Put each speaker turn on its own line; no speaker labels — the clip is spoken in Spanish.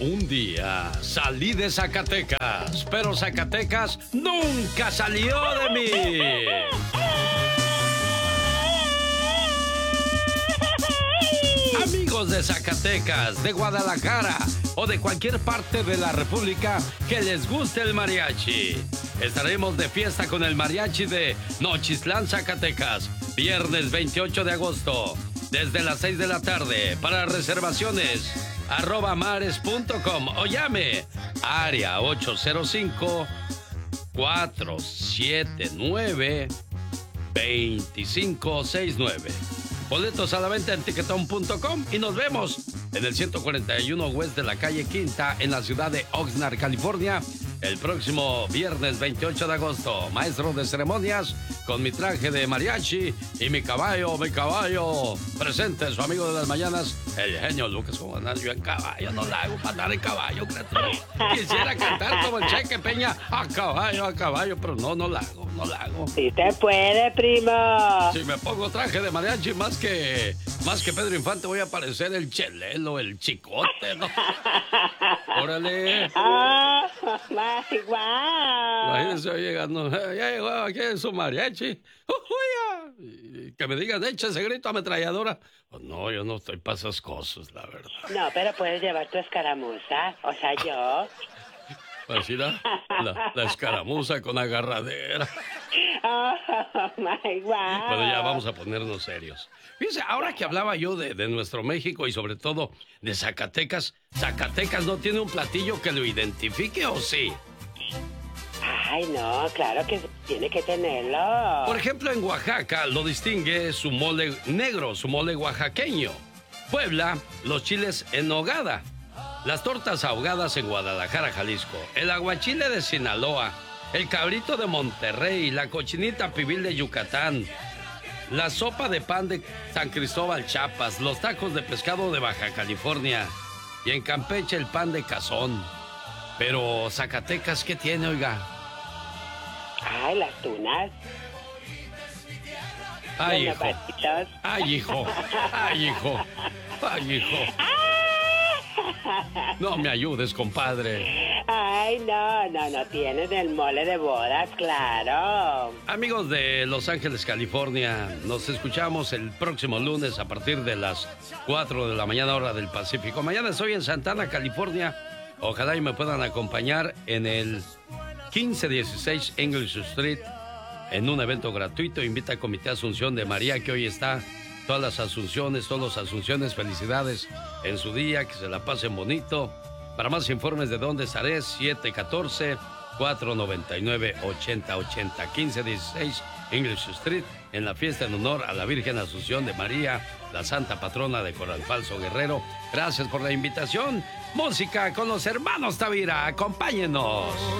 Un día salí de Zacatecas, pero Zacatecas nunca salió de mí. Amigos de Zacatecas, de Guadalajara o de cualquier parte de la República que les guste el mariachi, estaremos de fiesta con el mariachi de Nochistlán, Zacatecas, viernes 28 de agosto, desde las 6 de la tarde. Para reservaciones, @mares.com o llame área 805-479-2569. Boletos a la venta en tiquetón.com y nos vemos en el 141 West de la calle Quinta en la ciudad de Oxnard, California, el próximo viernes 28 de agosto. Maestro de ceremonias con mi traje de mariachi y mi caballo. Presente su amigo de las mañanas, el genio Lucas. Como andar yo en caballo, no la hago para andar en caballo, criatura. Quisiera cantar como el Cheque Peña, a caballo, pero no la hago.
Sí te puede, primo.
Si me pongo traje de mariachi más que Pedro Infante, voy a parecer el Chelelo, el Chicote, ¿no? Órale.
Guau.
Imagínense llegando, ya llegó aquí su mariachi. Y que me digan, echa ese grito ametralladora. Pues no, yo no estoy para esas cosas, la verdad.
No, pero puedes llevar tu escaramuza. O sea, yo.
Pues sí, la escaramuza con agarradera. Pero ya vamos a ponernos serios. Fíjense, ahora que hablaba yo de nuestro México y sobre todo de Zacatecas, ¿Zacatecas no tiene un platillo que lo identifique o sí?
Ay, no, claro que tiene que tenerlo.
Por ejemplo, en Oaxaca lo distingue su mole negro, su mole oaxaqueño. Puebla, los chiles en nogada. Las tortas ahogadas en Guadalajara, Jalisco. El aguachile de Sinaloa. El cabrito de Monterrey. La cochinita pibil de Yucatán. La sopa de pan de San Cristóbal, Chiapas. Los tacos de pescado de Baja California. Y en Campeche el pan de cazón. Pero Zacatecas, ¿qué tiene, oiga?
Ay, las tunas.
Ay,
Los
hijo.
zapatitos.
Ay, hijo. Ay, hijo. Ay, hijo. No me ayudes, compadre.
Ay, no, tienen el mole de bodas, claro.
Amigos de Los Ángeles, California, nos escuchamos el próximo lunes a partir de las 4 de la mañana, hora del Pacífico. Mañana estoy en Santana, California. Ojalá y me puedan acompañar en el 1516 English Street en un evento gratuito. Invita al Comité Asunción de María, que hoy está. Todas las Asunciones, todos los Asunciones, felicidades en su día, que se la pasen bonito. Para más informes de dónde estaré, 714-499-8080, 1516 English Street, en la fiesta en honor a la Virgen Asunción de María, la Santa Patrona de Corral Falso Guerrero. Gracias por la invitación. Música con los hermanos Tavira, acompáñenos.